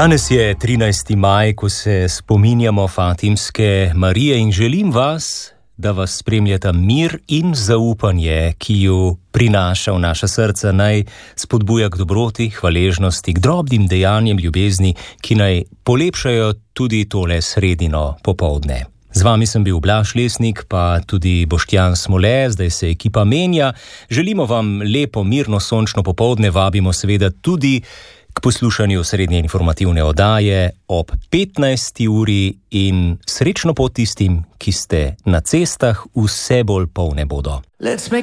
Danes je 13. maj, ko se spominjamo Fatimske Marije in želim vas, da vas spremljata mir in zaupanje, ki ju prinaša v naša srca, naj spodbuja k dobroti, hvaležnosti, k drobnim dejanjem ljubezni, ki naj polepšajo tudi tole sredino popoldne. Z vami sem bil Blaž Lesnik, pa tudi Boštjan Smole, zdaj se ekipa menja. Želimo vam lepo, mirno, sončno popoldne, vabimo seveda tudi k poslušanju srednje informativne oddaje ob 15. uri in srečno pot tistim, ki ste na cestah, vse bolj polne bodo.